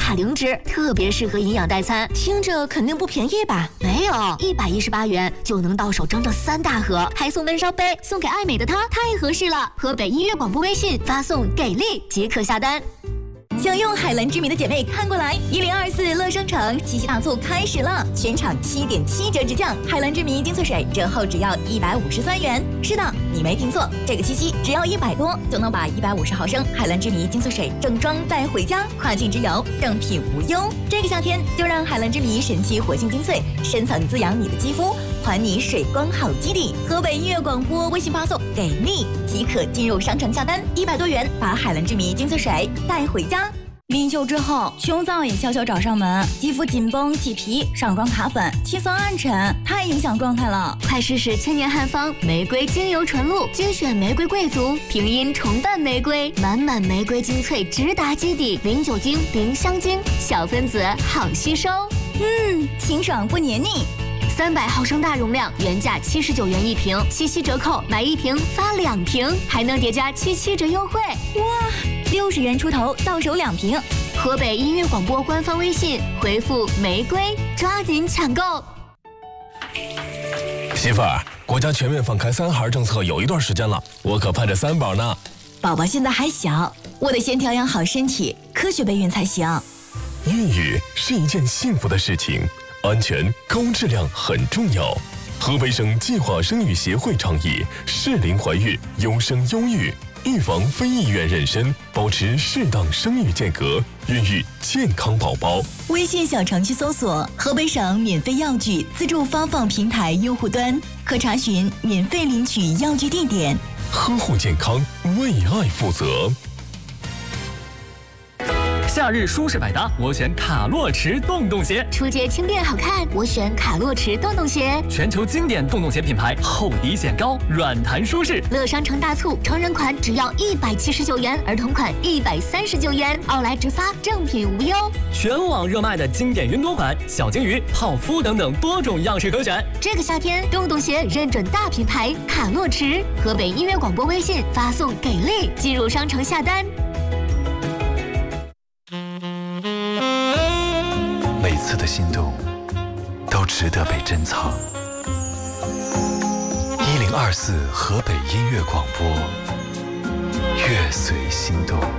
卡零脂，特别适合营养代餐。 听着肯定不便宜吧？ 没有，118元就能到手整整3大盒，还送温烧杯，送给爱美的她，太合适了。河北音乐广播微信发送“给力”即可下单。 想用海蓝之谜的姐妹看过来，1024乐商城七夕大促开始了，全场7.7折直降，海蓝之谜精粹水折后只要153元。是的，你没听错，这个七夕只要100多就能把150毫升海蓝之谜精粹水正装带回家，跨境之游正品无忧。这个夏天就让海蓝之谜神奇活性精粹深层滋养你的肌肤，还你水光好基底。河北音乐广播微信发送“给力”即可进入商城下单，100多元把海蓝之谜精粹水带回家。临休之后，穷燥也悄悄找上门，肌肤紧绷起皮，上妆卡粉，气色暗沉，太影响状态了。 快试试千年汉方玫瑰精油纯露，精选玫瑰贵族，平阴重瓣玫瑰，满满玫瑰精粹直达基底，零酒精，零香精，小分子好吸收。 清爽不黏腻。 300毫升大容量，原价79元一瓶，七夕折扣买1瓶发2瓶，还能叠加77折优惠。 哇，60元出头到手2瓶。 河北音乐广播官方微信回复“玫瑰”，抓紧抢购。 媳妇儿，国家全面放开3孩政策有一段时间了，我可盼着3宝呢。 宝宝现在还小，我得先调养好身体，科学备孕才行。 孕育是一件幸福的事情，安全高质量很重要。河北省计划生育协会倡议适龄怀孕，优生优育，预防非意愿妊娠，保持适当生育间隔，孕育健康宝宝。 微信小程序搜索河北省免费药具自助发放平台用户端，可查询免费领取药具地点。 呵护健康，为爱负责。 夏日舒适百搭，我选卡洛驰洞洞鞋； 初阶轻便好看，我选卡洛驰洞洞鞋。 全球经典洞洞鞋品牌，厚底显高，软弹舒适。 乐商城大促，成人款只要179元，儿童款139元，奥莱直发，正品无忧。 全网热卖的经典云朵款、小金鱼、泡芙等等多种样式可选。 这个夏天，洞洞鞋认准大品牌卡洛驰。河北音乐广播微信发送“给力”进入商城下单。 每次的心动都值得被珍藏。1024河北音乐广播，乐随心动。